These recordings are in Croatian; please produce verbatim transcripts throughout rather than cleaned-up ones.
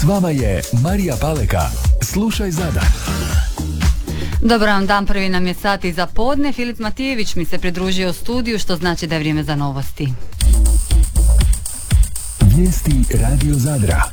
S vama je Marija Paleka. Slušaj Zadar. Dobar vam dan, prvi nam je sat iza podne. Filip Matijević mi se pridružio u studiju, što znači da je vrijeme za novosti. Vijesti Radio Zadra.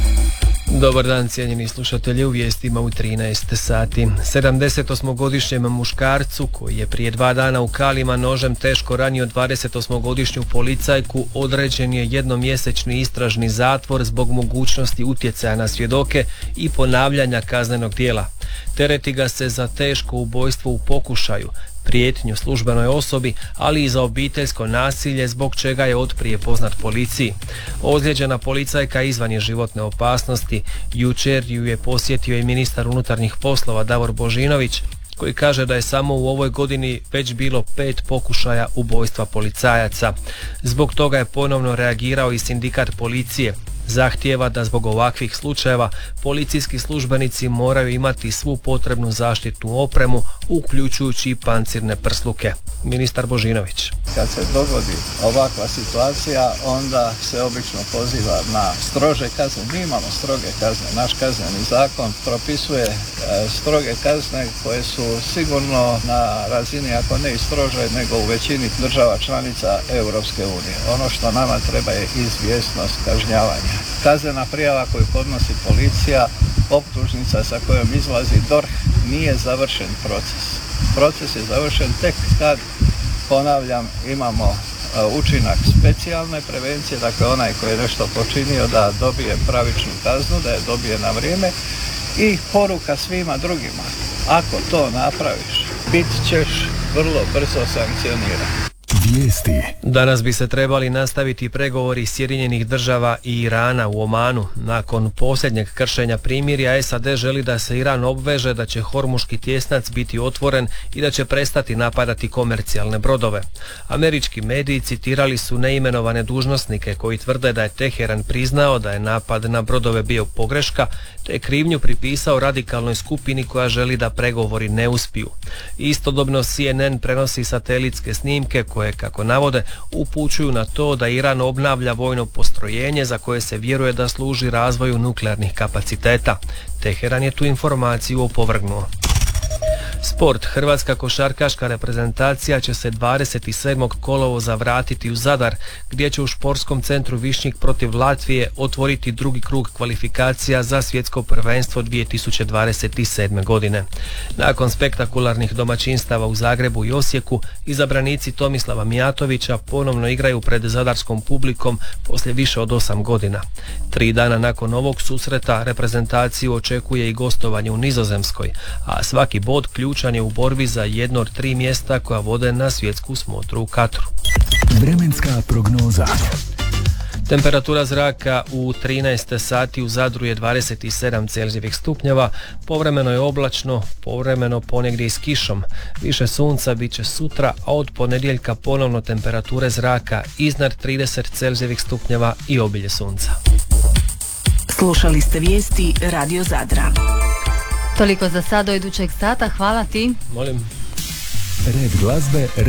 Dobar dan, cijenjeni slušatelji, u vijestima u trinaest sati. sedamdesetosmogodišnjem muškarcu koji je prije dva dana u Kalima nožem teško ranio dvadesetosmogodišnju policajku određen je jednomjesečni istražni zatvor zbog mogućnosti utjecaja na svjedoke i ponavljanja kaznenog djela. Tereti ga se za teško ubojstvo u pokušaju, prijetnju službenoj osobi, ali i za obiteljsko nasilje, zbog čega je otprije poznat policiji. Ozlijeđena policajka izvan je životne opasnosti. Jučer ju je posjetio i ministar unutarnjih poslova Davor Božinović, koji kaže da je samo u ovoj godini već bilo pet pokušaja ubojstva policajaca. Zbog toga je ponovno reagirao i sindikat policije. Zahtijeva da zbog ovakvih slučajeva policijski službenici moraju imati svu potrebnu zaštitnu opremu, uključujući i pancirne prsluke. Ministar Božinović. Kad se dogodi ovakva situacija, onda se obično poziva na strože kazne. Mi imamo stroge kazne. Naš kazneni zakon propisuje e, stroge kazne koje su sigurno na razini, ako ne i strože, nego u većini država članica Europske unije. Ono što nama treba je izvjesnost kažnjavanja. Kaznena prijava koju podnosi policija, optužnica sa kojom izlazi D O R H, nije završen proces. Proces je završen tek kad, ponavljam, imamo uh, učinak specijalne prevencije, dakle onaj koji je nešto počinio da dobije pravičnu kaznu, da je dobije na vrijeme, i poruka svima drugima: ako to napraviš, bit ćeš vrlo brzo sankcioniran. Vijesti. Danas bi se trebali nastaviti pregovori Sjedinjenih država i Irana u Omanu. Nakon posljednjeg kršenja primirja, S A D želi da se Iran obveže da će Hormuški tjesnac biti otvoren i da će prestati napadati komercijalne brodove. Američki mediji citirali su neimenovane dužnosnike koji tvrde da je Teheran priznao da je napad na brodove bio pogreška, te krivnju pripisao radikalnoj skupini koja želi da pregovori ne uspiju. Istodobno C N N prenosi satelitske snimke koje, kako navode, upućuju na to da Iran obnavlja vojno postrojenje za koje se vjeruje da služi razvoju nuklearnih kapaciteta. Teheran je tu informaciju opovrgnuo. Sport. Hrvatska košarkaška reprezentacija će se dvadeset sedmog kolovoza vratiti u Zadar, gdje će u športskom centru Višnjik protiv Latvije otvoriti drugi krug kvalifikacija za svjetsko prvenstvo dvije tisuće dvadeset sedme. godine. Nakon spektakularnih domaćinstava u Zagrebu i Osijeku, izabranici Tomislava Mijatovića ponovno igraju pred zadarskom publikom poslije više od osam godina. Tri dana nakon ovog susreta reprezentaciju očekuje i gostovanje u Nizozemskoj, a svaki bod ključan je u borbi za jedno od tri mjesta koja vode na svjetsku smotru u Katru. Vremenska prognoza. Temperatura zraka u trinaest sati u Zadru je dvadeset sedam Celzijevih stupnjeva, povremeno je oblačno, povremeno ponegdje i s kišom. Više sunca bit će sutra, a od ponedjeljka ponovno temperature zraka iznad trideset Celzijevih stupnjeva i obilje sunca. Slušali ste vijesti Radio Zadra. Toliko za sad, do idućeg sata. Hvala ti. Molim. Red glazbe.